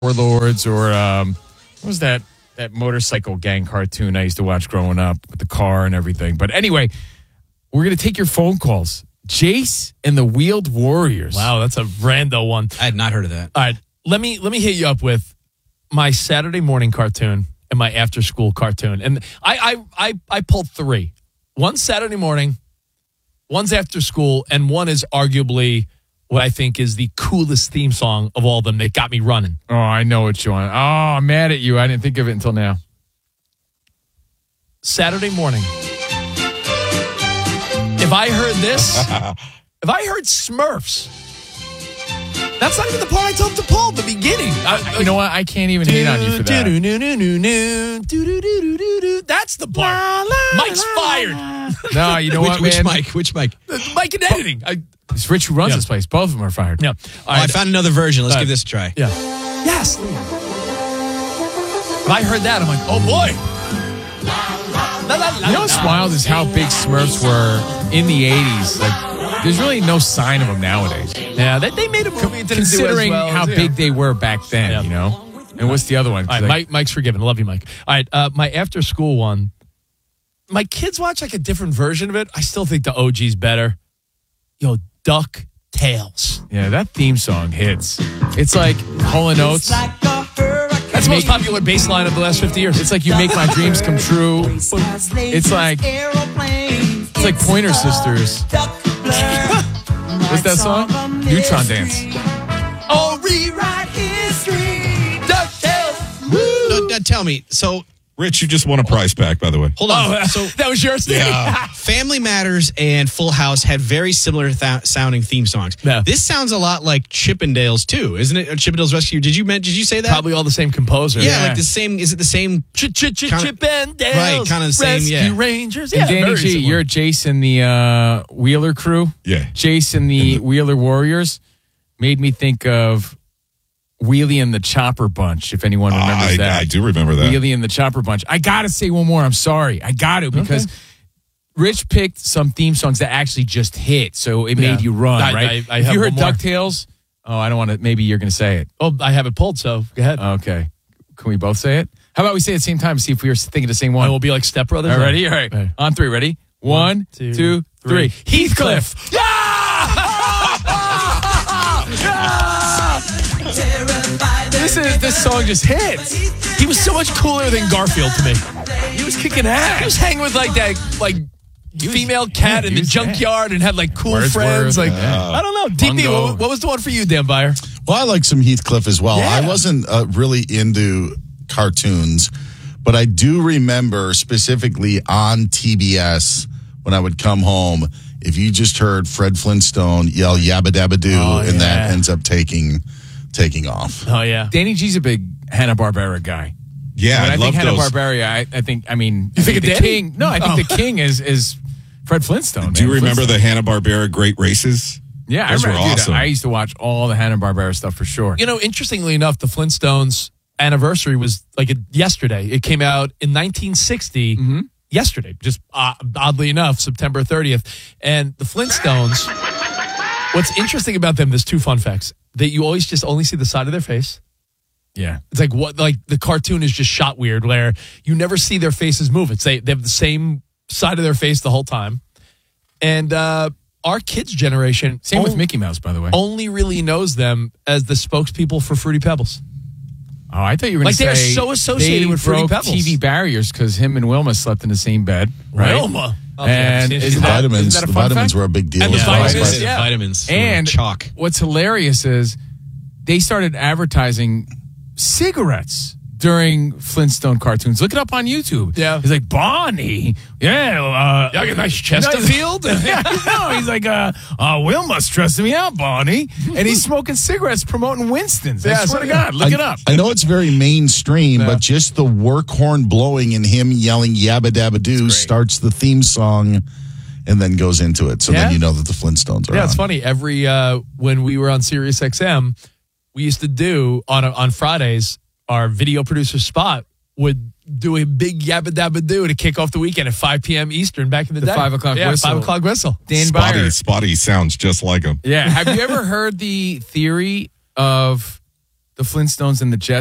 Warlords or what was that motorcycle gang cartoon I used to watch growing up with the car and everything. But anyway, we're going to take your phone calls. Jace and the Wheeled Warriors. Wow, that's a rando one. I had not heard of that. All right, let me hit you up with my Saturday morning cartoon and my after school cartoon. And I pulled three. One's Saturday morning, one's after school, and one is arguably what I think is the coolest theme song of all of them that got me running. Oh, I know what you want. Oh, I'm mad at you. I didn't think of it until now. Saturday morning. If I heard this, if I heard Smurfs, that's not even the part I told him to pull at the beginning. You know what? I can't even hate on you for that. That's the part. Mike's fired. No, you know what, Which man? Mike? Which Mike? Mike in editing. It's Rich who runs this place. Both of them are fired. Yeah. All I found another version. Let's give this a try. Yeah. Yes. If I heard that, I'm like, oh boy. You know what's wild is how big Smurfs were in the 80s. Like, there's really no sign of them nowadays. Yeah, they made a movie. Considering how big they were back then, you know? And what's the other one? All right, Mike's forgiven. I love you, Mike. All right, my after school one, my kids watch like a different version of it. I still think the OG's better. Yo, DuckTales. Yeah, that theme song hits. It's like Hall & Oates. That's the most popular bass line of the last 50 years. It's like You Make My Dreams Come True. It's like Pointer Sisters. What's that song? Neutron Dance. Oh, rewrite history. DuckTales. No, tell me. So, Rich, you just won a prize back, by the way. hold on. Oh, So, that was yours? yeah. Family Matters and Full House had very similar sounding theme songs. Yeah. This sounds a lot like Chippendales too, isn't it? Chippendales Rescue. Did you say that? Probably all the same composer. Yeah, like the same. Is it the same? Chippendales. Right, kind of the same. Rescue Yeah. Rangers. And Yeah, Danny very G, similar. you're Jason the Wheeler crew. Yeah. Jason the Wheeler Warriors made me think of Wheelie and the Chopper Bunch, if anyone remembers that. I do remember that. Wheelie and the Chopper Bunch. I got to say one more. I'm sorry. I got to because Rich picked some theme songs that actually just hit, so it made you run, right? I if have you heard one more. DuckTales, I don't want to, maybe you're going to say it. Oh, I have it pulled, so go ahead. Okay. Can we both say it? How about we say it at the same time, see if we were thinking the same one? I will be like Step Brothers. All right, ready? All right. On three, ready? One, two, three. Heathcliff. This song just hits. He was so much cooler than Garfield to me. He was kicking ass. He was hanging with like that, female cat in the junkyard and had like cool friends. Like I don't know. DP, what was the one for you, Dan Byer? Well, I like some Heathcliff as well. Yeah. I wasn't really into cartoons, but I do remember specifically on TBS when I would come home, if you just heard Fred Flintstone yell "Yabba Dabba Doo," and that ends up taking off. Oh yeah, Danny G's a big Hanna-Barbera guy. Yeah, when I think love those. Hanna-Barbera, I think You think of the Danny? king. No, I think the king is Fred Flintstone. Do you man. remember Flintstone. the Hanna-Barbera Great Races? Yeah, Those I remember. were awesome. Dude, I used to watch all the Hanna-Barbera stuff for sure. You know, interestingly enough, the Flintstones anniversary was yesterday. It came out in 1960. Yesterday, just oddly enough, September 30th. And the Flintstones. What's interesting about them? There's two fun facts that you always just only see the side of their face. Yeah. It's like the cartoon is just shot weird where you never see their faces move. They have the same side of their face the whole time. And our kids' generation, Same with Mickey Mouse, by the way. only really knows them as the spokespeople for Fruity Pebbles. Oh, I thought you were going to Like, say they're so associated with Fruity broke Pebbles. TV barriers because him and Wilma slept in the same bed, right? Wilma. And Okay. isn't The that- vitamins, isn't that a the fun vitamins fact? were a big deal. And the as well. vitamins, The yeah. vitamins. And chalk. what's hilarious is they started advertising cigarettes during Flintstone cartoons. Look it up on YouTube. Yeah. He's like, Bonnie. Yeah. You got a nice Chesterfield? Yeah, no, he's like, Wilma's stressing me out, Bonnie. And he's smoking cigarettes promoting Winston's. I swear to God, look it up. I know it's very mainstream, but just the work horn blowing and him yelling "Yabba Dabba Doo" starts the theme song, and then goes into it. So then you know that the Flintstones are Yeah, on. it's funny. Every when we were on Sirius XM, we used to do on Fridays. Our video producer Spot would do a big Yabba Dabba Doo to kick off the weekend at 5 p.m. Eastern back in the day. 5 o'clock whistle. 5 o'clock whistle. Dan Byer. Spotty sounds just like him. Yeah. Have you ever heard the theory of the Flintstones and the Jets.